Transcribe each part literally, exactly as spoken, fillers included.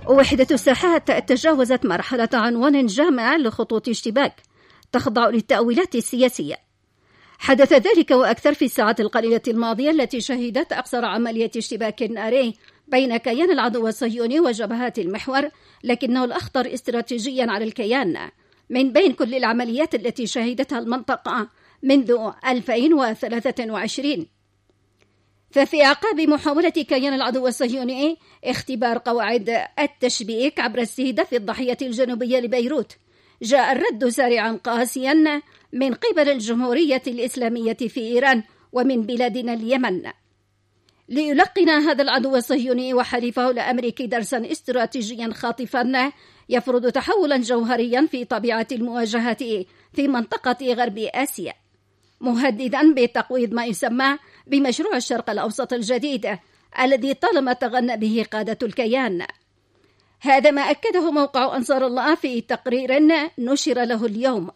وحدة الساحات تجاوزت مرحلة عنوان جامع لخطوط اشتباك تخضع للتأويلات السياسية. حدث ذلك وأكثر في الساعات القليلة الماضية التي شهدت أقصر عملية اشتباك ناري بين كيان العدو الصهيوني وجبهات المحور، لكنه الأخطر استراتيجيا على الكيان من بين كل العمليات التي شهدتها المنطقة منذ ألفين وثلاثة وعشرين. ففي أعقاب محاولة كيان العدو الصهيوني اختبار قواعد التشبيك عبر استهداف الضاحية الجنوبية لبيروت، جاء الرد سريعا قاسيا من قبل الجمهورية الإسلامية في إيران ومن بلادنا اليمن، ليلقن هذا العدو الصهيوني وحليفه الأمريكي درسا استراتيجيا خاطفا يفرض تحولا جوهريا في طبيعة المواجهات في منطقة غرب آسيا، مهددا بتقويض ما يسمى بمشروع الشرق الأوسط الجديد الذي طالما تغنى به قادة الكيان. هذا ما أكده موقع أنصار الله في تقرير نشر له اليوم.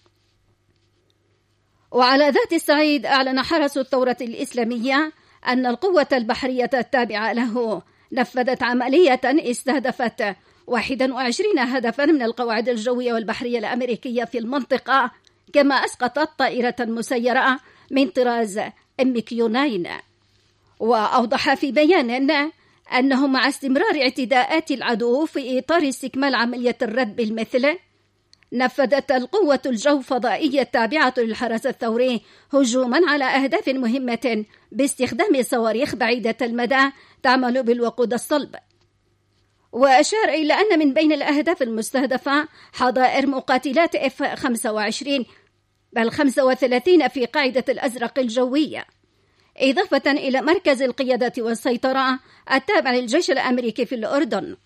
وعلى ذات الصعيد أعلن حرس الثورة الإسلامية أن القوة البحرية التابعة له نفذت عملية استهدفت واحد وعشرين هدفا من القواعد الجوية والبحرية الأمريكية في المنطقة، كما أسقطت طائرة مسيرة من طراز إم كيو تسعة. وأوضح في بيان أنه مع استمرار اعتداءات العدو في إطار استكمال عملية الرد بالمثل، نفذت القوة الجو فضائية التابعة للحرس الثوري هجوما على أهداف مهمة باستخدام صواريخ بعيدة المدى تعمل بالوقود الصلب. وأشار إلى أن من بين الأهداف المستهدفة حظائر مقاتلات إف خمسة وعشرين بل خمسة وثلاثين في قاعدة الأزرق الجوية، إضافة إلى مركز القيادة والسيطرة التابع للجيش الأمريكي في الأردن.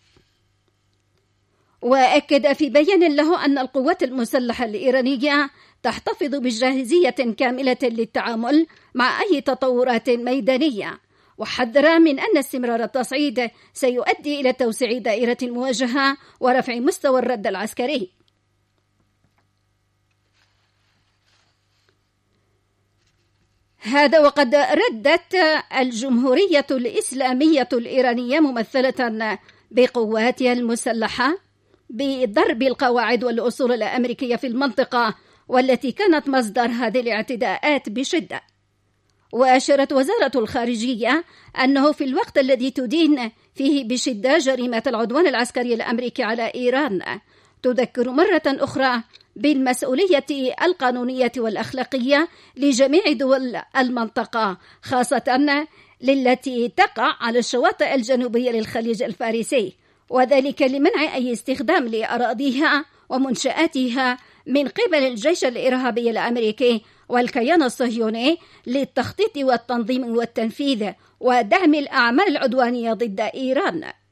وأكد في بيان له أن القوات المسلحة الإيرانية تحتفظ بجاهزية كاملة للتعامل مع أي تطورات ميدانية، وحذر من أن استمرار التصعيد سيؤدي إلى توسيع دائرة المواجهة ورفع مستوى الرد العسكري. هذا وقد ردت الجمهورية الإسلامية الإيرانية ممثلة بقواتها المسلحة بضرب القواعد والأصول الأمريكية في المنطقة والتي كانت مصدر هذه الاعتداءات بشدة. وأشارت وزارة الخارجية أنه في الوقت الذي تدين فيه بشدة جريمة العدوان العسكري الأمريكي على إيران، تذكر مرة أخرى بالمسؤولية القانونية والأخلاقية لجميع دول المنطقة، خاصة للتي تقع على الشواطئ الجنوبية للخليج الفارسي، وذلك لمنع أي استخدام لأراضيها ومنشآتها من قبل الجيش الإرهابي الأمريكي والكيان الصهيوني للتخطيط والتنظيم والتنفيذ ودعم الأعمال العدوانية ضد إيران.